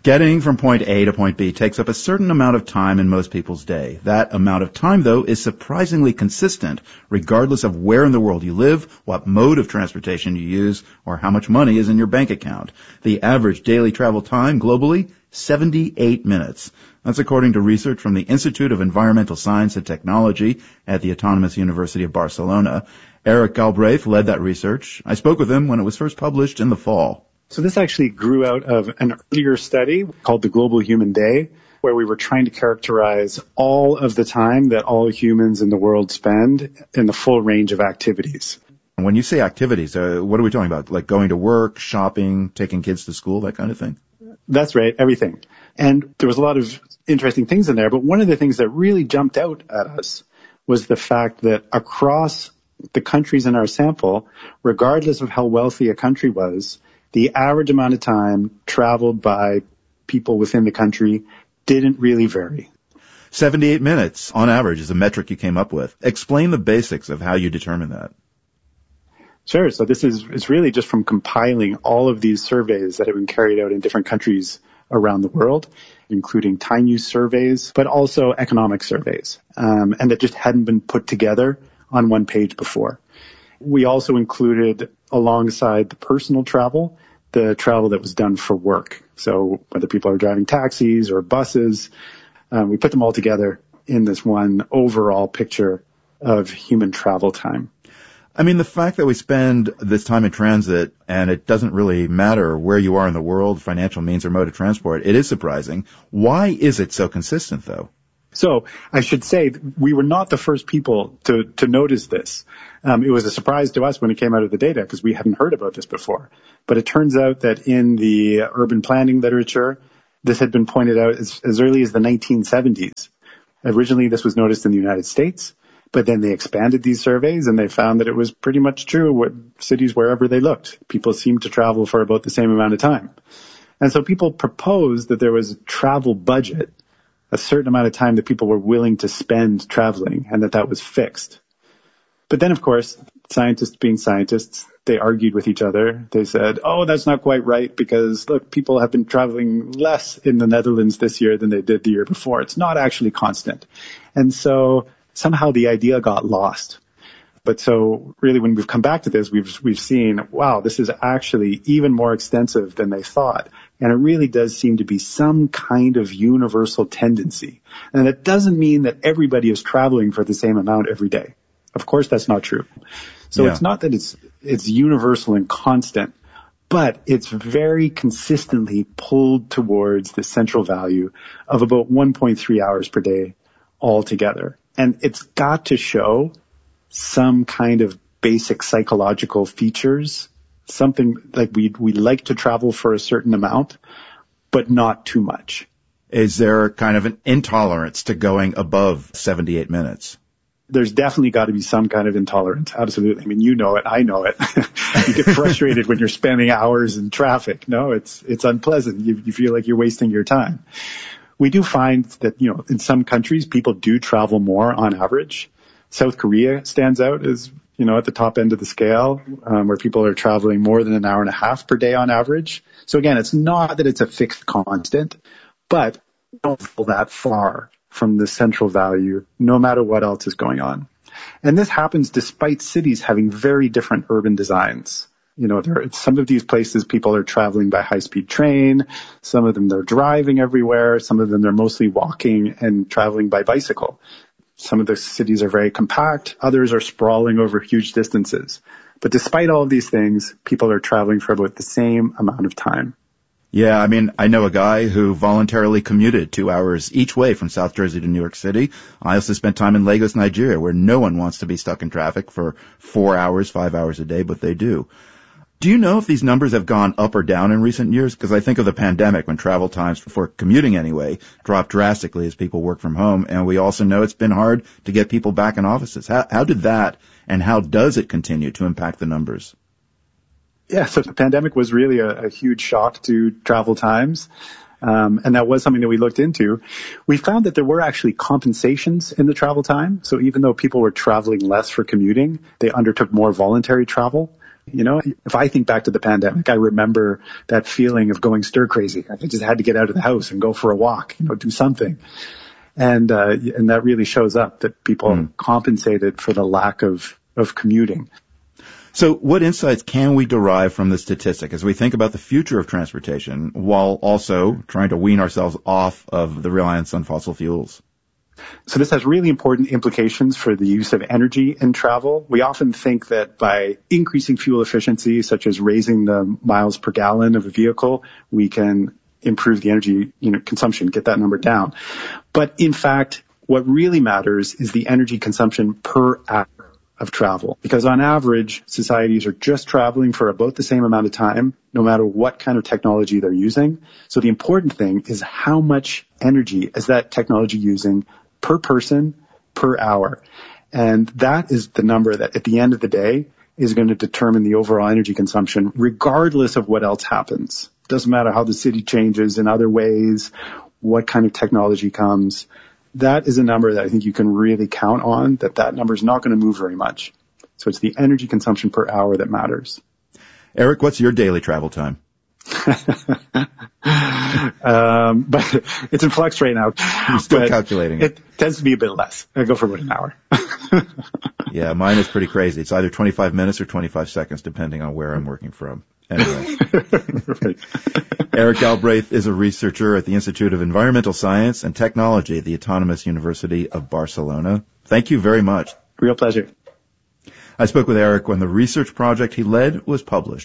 Getting from point A to point B takes up a certain amount of time in most people's day. That amount of time, though, is surprisingly consistent, regardless of where in the world you live, what mode of transportation you use, or how much money is in your bank account. The average daily travel time globally, 78 minutes. That's according to research from the Institute of Environmental Science and Technology at the Autonomous University of Barcelona. Eric Galbraith led that research. I spoke with him when it was first published in the fall. So this actually grew out of an earlier study called the Global Human Day, where we were trying to characterize all of the time that all humans in the world spend in the full range of activities. When you say activities, what are we talking about? Like going to work, shopping, taking kids to school, that kind of thing? That's right, everything. And there was a lot of interesting things in there, but one of the things that really jumped out at us was the fact that across the countries in our sample, regardless of how wealthy a country was, the average amount of time traveled by people within the country didn't really vary. 78 minutes on average is a metric you came up with. Explain the basics of how you determine that. Sure. So this is really just from compiling all of these surveys that have been carried out in different countries around the world, including time use surveys, but also economic surveys, and that just hadn't been put together on one page before. We also included, alongside the personal travel, the travel that was done for work. So whether people are driving taxis or buses, we put them all together in this one overall picture of human travel time. I mean, the fact that we spend this time in transit and it doesn't really matter where you are in the world, financial means or mode of transport, it is surprising. Why is it so consistent, though? So I should say we were not the first people to notice this. It was a surprise to us when it came out of the data because we hadn't heard about this before. But it turns out that in the urban planning literature, this had been pointed out as early as the 1970s. Originally, this was noticed in the United States, but then they expanded these surveys and they found that it was pretty much true with cities wherever they looked. People seemed to travel for about the same amount of time. And so people proposed that there was a travel budget, a certain amount of time that people were willing to spend traveling, and that was fixed. But then, of course, scientists being scientists, they argued with each other. They said, oh, that's not quite right because, look, people have been traveling less in the Netherlands this year than they did the year before. It's not actually constant. And so somehow the idea got lost. But so really when we've come back to this, we've seen, wow, this is actually even more extensive than they thought. And it really does seem to be some kind of universal tendency. And it doesn't mean that everybody is traveling for the same amount every day. Of course, that's not true. So It's not that it's universal and constant, but it's very consistently pulled towards the central value of about 1.3 hours per day altogether. And it's got to show some kind of basic psychological features, something like we like to travel for a certain amount, but not too much. Is there kind of an intolerance to going above 78 minutes? There's definitely got to be some kind of intolerance. Absolutely. I mean, you know it. I know it. You get frustrated when you're spending hours in traffic. No, it's unpleasant. You feel like you're wasting your time. We do find that, in some countries, people do travel more on average. South Korea stands out as, at the top end of the scale, where people are traveling more than an hour and a half per day on average. So again, it's not that it's a fixed constant, but don't fall that far from the central value, no matter what else is going on. And this happens despite cities having very different urban designs. Some of these places people are traveling by high-speed train. Some of them they're driving everywhere. Some of them they're mostly walking and traveling by bicycle. Some of the cities are very compact. Others are sprawling over huge distances. But despite all of these things, people are traveling for about the same amount of time. Yeah, I mean, I know a guy who voluntarily commuted 2 hours each way from South Jersey to New York City. I also spent time in Lagos, Nigeria, where no one wants to be stuck in traffic for 4 hours, 5 hours a day, but they do. Do you know if these numbers have gone up or down in recent years? Because I think of the pandemic when travel times, for commuting anyway, dropped drastically as people work from home. And we also know it's been hard to get people back in offices. How did that and how does it continue to impact the numbers? Yeah, so the pandemic was really a huge shock to travel times. And that was something that we looked into. We found that there were actually compensations in the travel time. So even though people were traveling less for commuting, they undertook more voluntary travel, You know, if I think back to the pandemic, I remember that feeling of going stir crazy. I just had to get out of the house and go for a walk, do something. And that really shows up that people compensated for the lack of commuting. So what insights can we derive from this statistic as we think about the future of transportation while also trying to wean ourselves off of the reliance on fossil fuels? So this has really important implications for the use of energy in travel. We often think that by increasing fuel efficiency, such as raising the miles per gallon of a vehicle, we can improve the energy consumption, get that number down. But in fact, what really matters is the energy consumption per hour of travel. Because on average, societies are just traveling for about the same amount of time, no matter what kind of technology they're using. So the important thing is how much energy is that technology using per person, per hour. And that is the number that at the end of the day is going to determine the overall energy consumption, regardless of what else happens. Doesn't matter how the city changes in other ways, what kind of technology comes. That is a number that I think you can really count on, that number is not going to move very much. So it's the energy consumption per hour that matters. Eric, what's your daily travel time? But it's in flux right now. You're still calculating it. It tends to be a bit less. I go for about an hour. Yeah, mine is pretty crazy. It's either 25 minutes or 25 seconds, depending on where I'm working from. Anyway. Right. Eric Galbraith is a researcher at the Institute of Environmental Science and Technology at the Autonomous University of Barcelona. Thank you very much. Real pleasure. I spoke with Eric when the research project he led was published.